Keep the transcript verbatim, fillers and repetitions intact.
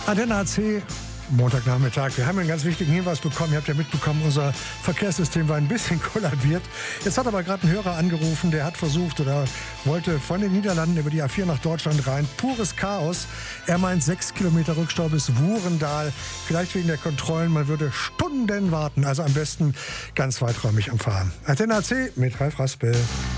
Antenne A C, Montagnachmittag. Wir haben einen ganz wichtigen Hinweis bekommen. Ihr habt ja mitbekommen, unser Verkehrssystem war ein bisschen kollabiert. Jetzt hat aber gerade ein Hörer angerufen, der hat versucht oder wollte von den Niederlanden über die A vier nach Deutschland rein. Pures Chaos. Er meint, sechs Kilometer Rückstau bis Wurendal. Vielleicht wegen der Kontrollen. Man würde Stunden warten. Also am besten ganz weiträumig am Fahren. Antenne A C mit Ralf Raspel.